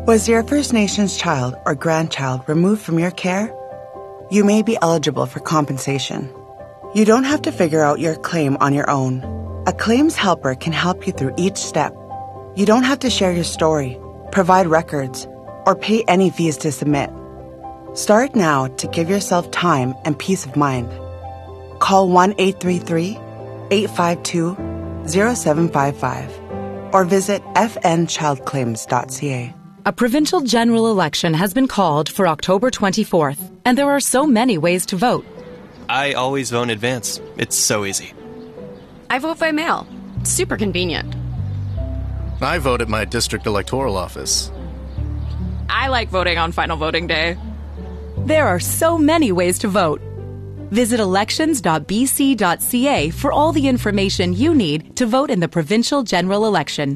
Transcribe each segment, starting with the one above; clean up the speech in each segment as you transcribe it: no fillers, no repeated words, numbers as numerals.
Was your First Nations child or grandchild removed from your care? You may be eligible for compensation. You don't have to figure out your claim on your own. A claims helper can help you through each step. You don't have to share your story, provide records, or pay any fees to submit. Start now to give yourself time and peace of mind. Call 1-833-852-0755 or visit fnchildclaims.ca. A provincial general election has been called for October 24th, and there are so many ways to vote. I always vote in advance. It's so easy. I vote by mail. Super convenient. I vote at my district electoral office. I like voting on final voting day. There are so many ways to vote. Visit elections.bc.ca for all the information you need to vote in the provincial general election.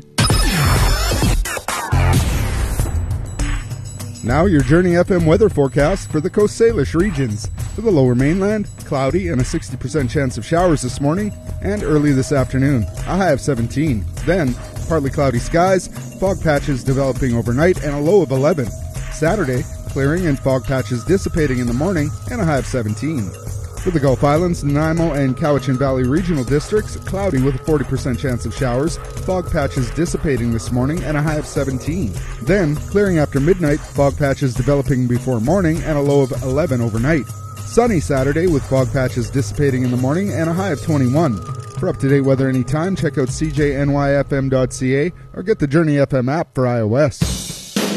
Now your Journey FM weather forecast for the Coast Salish regions. For the lower mainland, cloudy and a 60% chance of showers this morning and early this afternoon, a high of 17. Then, partly cloudy skies, fog patches developing overnight and a low of 11. Saturday, clearing and fog patches dissipating in the morning and a high of 17. For the Gulf Islands, Nanaimo and Cowichan Valley regional districts, cloudy with a 40% chance of showers, fog patches dissipating this morning and a high of 17. Then, clearing after midnight, fog patches developing before morning and a low of 11 overnight. Sunny Saturday with fog patches dissipating in the morning and a high of 21. For up-to-date weather anytime, check out cjnyfm.ca or get the Journey FM app for iOS.